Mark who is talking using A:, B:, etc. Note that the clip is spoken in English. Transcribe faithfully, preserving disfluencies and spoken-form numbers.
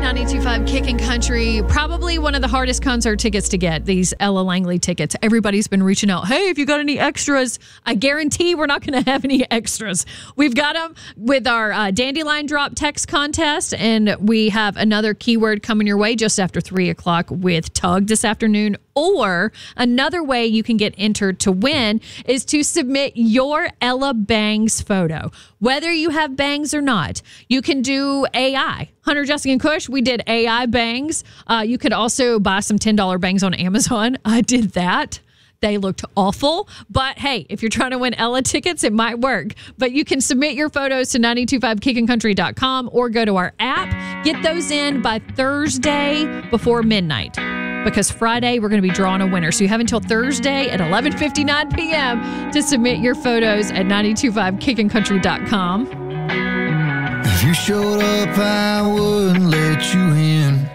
A: ninety-two point five Kickin' Country. Probably one of the hardest concert tickets to get, these Ella Langley tickets. Everybody's been reaching out. Hey, if you got any extras, I guarantee we're not going to have any extras. We've got them with our uh, Dandelion Drop text contest, and we have another keyword coming your way just after three o'clock with Tug this afternoon. Or another way you can get entered to win is to submit your Ella Bangs photo. Whether you have bangs or not, you can do A I. Hunter, Jessica, and Kush, we did A I bangs. Uh, you could also buy some ten dollars bangs on Amazon. I did that. They looked awful. But hey, if you're trying to win Ella tickets, it might work. But you can submit your photos to nine two five kickin country dot com or go to our app. Get those in by Thursday before midnight. Because Friday, we're going to be drawing a winner. So you have until Thursday at eleven fifty-nine p.m. to submit your photos at nine two five kickin country dot com.
B: If you showed up, I wouldn't let you in.